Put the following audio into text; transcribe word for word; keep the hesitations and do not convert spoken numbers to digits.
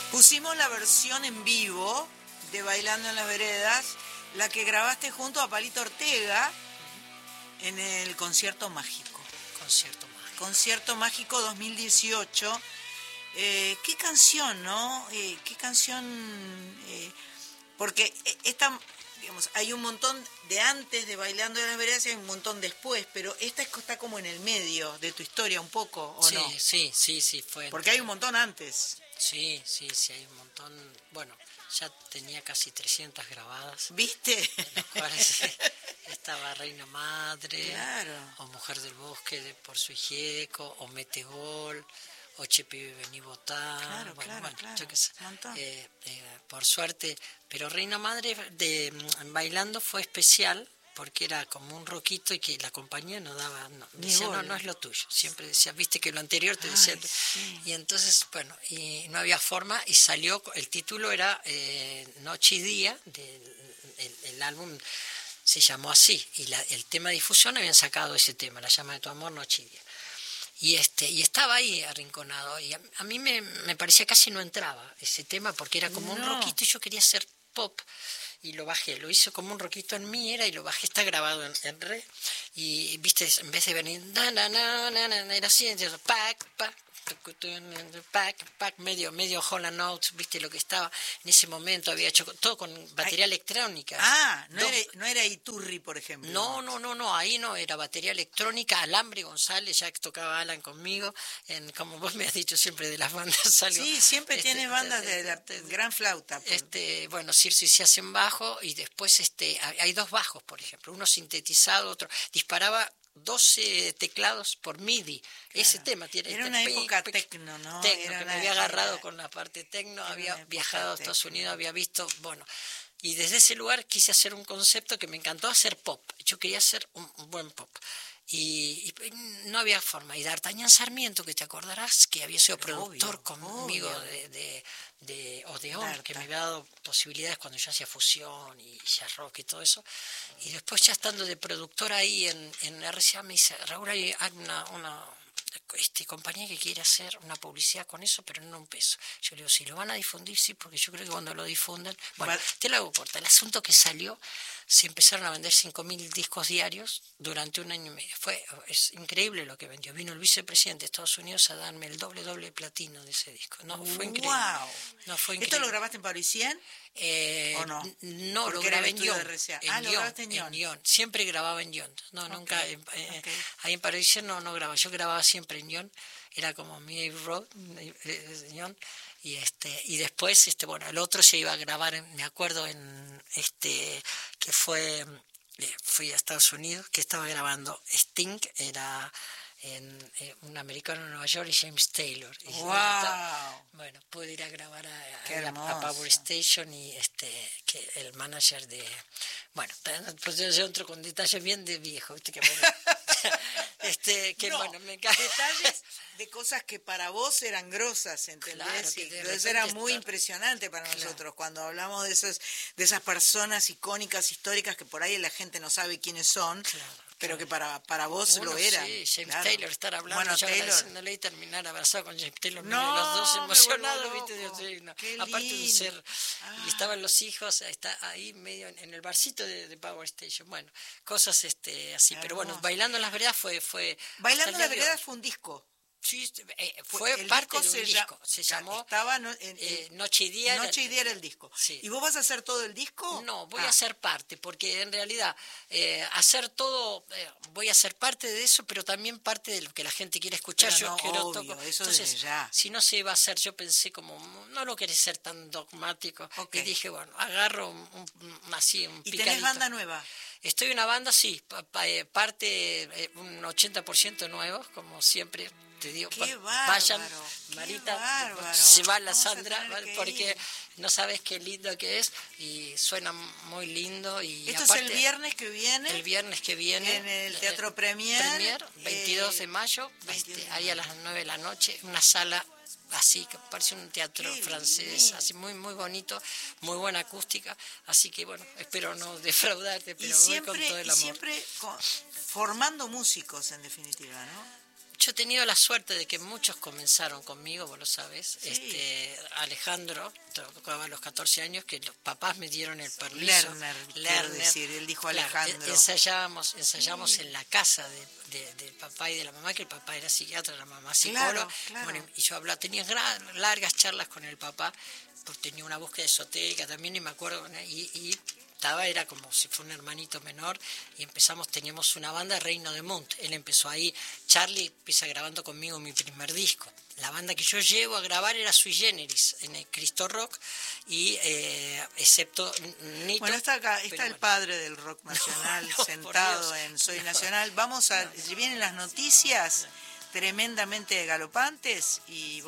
Pusimos la versión en vivo de Bailando en las Veredas, la que grabaste junto a Palito Ortega en el Concierto Mágico. Concierto Mágico. Concierto Mágico dos mil dieciocho. Eh, ¿Qué canción, no? Eh, ¿Qué canción? Eh, porque esta, digamos, hay un montón de antes de Bailando en las Veredas y hay un montón después, pero esta está como en el medio de tu historia un poco, ¿o sí, no? Sí, sí, sí, fue. Porque hay un montón antes. Sí, sí, sí, hay un montón. Bueno, ya tenía casi trescientas grabadas. ¿Viste? En las cuales estaba Reina Madre, claro. o Mujer del Bosque de Por su Hijieco, o Metegol, o Che Pibe Vení Votá. Claro, bueno, claro, bueno, claro. Yo qué sé. Un montón. Eh, eh, por suerte, pero Reina Madre de Bailando fue especial, porque era como un roquito y que la compañía no daba, no, decía, no, no es lo tuyo, siempre decía, viste que lo anterior te decía, Ay, sí. Y entonces, bueno, y no había forma, y salió, el título era eh, Noche y Día, de, el, el álbum se llamó así, y la, el tema de difusión habían sacado ese tema, La Llama de tu Amor, Noche y Día. Y este y estaba ahí arrinconado, y a, a mí me, me parecía casi no entraba ese tema, porque era como no. un roquito y yo quería hacer pop, y lo bajé, lo hice como un roquito en mi era y lo bajé, está grabado en, en re, y viste, en vez de venir, na, na, na, na, na, era así, entonces, pac, pac, pac, pac, medio, medio Holland Notes, viste lo que estaba en ese momento, había hecho todo con batería Ay. electrónica. Ah, no Dos, era, no era Iturri, por ejemplo. No, no, no, no, ahí no, era batería electrónica, Alambre González, ya que tocaba Alan conmigo, en, como vos me has dicho siempre de las bandas. Algo, sí, siempre este, tienes bandas de, de la de, gran flauta. Por... Este, bueno, Circe y se hacen bajo, y después este, hay dos bajos, por ejemplo, uno sintetizado, otro, disparaba doce teclados por MIDI. Claro. Ese tema tiene. Era una época tecno, ¿no? Tecno, era que una, me había agarrado era, con la parte tecno, había viajado a Estados tecno. Unidos, había visto, bueno, y desde ese lugar quise hacer un concepto que me encantó, hacer pop. Yo quería hacer un, un buen pop. Y, y no había forma. Y D'Artagnan Sarmiento, que te acordarás, que había sido Pero productor obvio, conmigo obvio. de, de, de Odeón, que me había dado posibilidades cuando yo hacía fusión y jazz rock y todo eso. Y después, ya estando de productor ahí en, en R C A, me dice, Raúl, hay una, una este, compañía que quiere hacer una publicidad con eso, pero no un peso. Yo le digo, si lo van a difundir, sí, porque yo creo que cuando lo difunden... Bueno, vale. Te lo hago corta. El asunto que salió, se empezaron a vender cinco mil discos diarios durante un año y medio. Fue, es increíble lo que vendió. Vino el vicepresidente de Estados Unidos a darme el doble, doble platino de ese disco. No, fue increíble. Wow. No, fue increíble. ¿Esto lo grabaste en Parisien? Eh, ¿O no? No, Porque lo grabé en Lyon. En ah, lo grabaste en Lyon. Lyon. Siempre grababa en Lyon. No, okay. nunca. Eh, okay. Ahí en Parisien no, no grababa. Yo grababa siempre en Lyon. Era como mi road, Lyon. Y este y después este bueno el otro se iba a grabar, me acuerdo, en este que fue eh, fui a Estados Unidos, que estaba grabando Sting, era en eh, un americano en Nueva York, y James Taylor. Y wow. Estaba, bueno, pude ir a grabar a, a, a Power Station, y este que el manager de, bueno, pues yo entro con detalles bien de viejo, ¿viste? Que bueno, este que no, bueno, me encanta. Detalles de cosas que para vos eran grosas, ¿entendés? Claro, y entonces era muy estar... impresionante para claro. nosotros cuando hablamos de esas de esas personas icónicas, históricas, que por ahí la gente no sabe quiénes son, claro, pero claro. que para para vos bueno, lo era. Sí, James claro. Taylor, estar hablando, bueno, yo Taylor. agradeciéndole y terminar abrazado con James Taylor, no, los dos emocionados, ¿viste? Loco, sí, no. Qué aparte lindo. de ser, ah. y estaban los hijos, está ahí medio en, en el barcito de, de Power Station, bueno, cosas este así, claro. Pero bueno, Bailando en las Veredas fue... fue Bailando en las Veredas fue un disco. Sí, eh, fue el parte de un se disco, se llamó estaba no, en, eh, Noche y Día. Noche y Día era el disco. Sí. ¿Y vos vas a hacer todo el disco? No, voy ah. a ser parte, porque en realidad eh, hacer todo, eh, voy a ser parte de eso, pero también parte de lo que la gente quiere escuchar. Pero yo no, quiero obvio, toco. Eso Entonces, desde ya. Si no se iba a hacer, yo pensé como, no lo querés ser tan dogmático, okay. Y dije, bueno, agarro un, un, así un ¿Y picadito. tenés banda nueva? Estoy en una banda, sí, parte, eh, un ochenta por ciento nuevos, como siempre. Te digo, qué vayan, bárbaro, Marita, bárbaro. se va la Vamos Sandra, porque ir. no sabes qué lindo que es, y suena muy lindo. Y esto aparte, es el viernes que viene. El viernes que viene. En el Teatro Premier. Premier, veintidós eh, de mayo, veintidós este, ahí a las nueve de la noche, una sala así que parece un teatro qué francés, lindo. Así muy muy bonito, muy buena acústica, así que bueno, espero no defraudarte, pero y siempre, voy con todo el amor. Y siempre con, formando músicos, en definitiva, ¿no? yo he tenido la suerte de que muchos comenzaron conmigo, vos lo sabes. Sí. Este, Alejandro tocaba a los catorce años, que los papás me dieron el permiso. Lerner, quiero decir, él dijo Claro, Alejandro. ensayábamos, ensayábamos Sí. en la casa de, de, del papá y de la mamá, que el papá era psiquiatra, la mamá psicóloga. Claro, claro. Bueno, y yo hablaba, tenía gra- largas charlas con el papá, porque tenía una búsqueda esotérica también, y me acuerdo, ¿no? y, y estaba, era como si fuera un hermanito menor, y empezamos, teníamos una banda, Reino de Munt. Él empezó ahí, Charlie empieza grabando conmigo mi primer disco. La banda que yo llevo a grabar era Sui Generis, en el Cristo Rock, y eh, excepto Nito. Bueno, está acá, está el bueno. padre del rock nacional No, no, sentado por Dios. en Soy No. Nacional. Vamos a, vienen las noticias tremendamente galopantes y